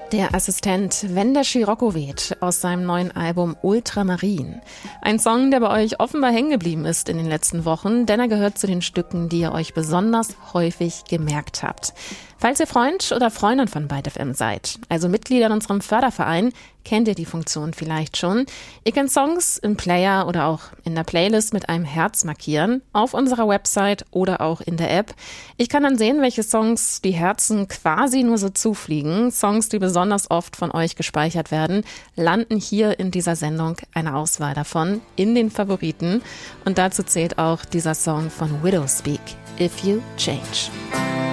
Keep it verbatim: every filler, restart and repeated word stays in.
Der Assistent Wenn der Scirocco weht aus seinem neuen Album Ultramarin. Ein Song, der bei euch offenbar hängen geblieben ist in den letzten Wochen, denn er gehört zu den Stücken, die ihr euch besonders häufig gemerkt habt. Falls ihr Freund oder Freundin von Byte F M seid, also Mitglieder in unserem Förderverein, kennt ihr die Funktion vielleicht schon. Ihr könnt Songs im Player oder auch in der Playlist mit einem Herz markieren, auf unserer Website oder auch in der App. Ich kann dann sehen, welche Songs die Herzen quasi nur so zufliegen. Songs, die besonders oft von euch gespeichert werden, landen hier in dieser Sendung, eine Auswahl davon, in den Favoriten. Und dazu zählt auch dieser Song von Widowspeak, If You Change.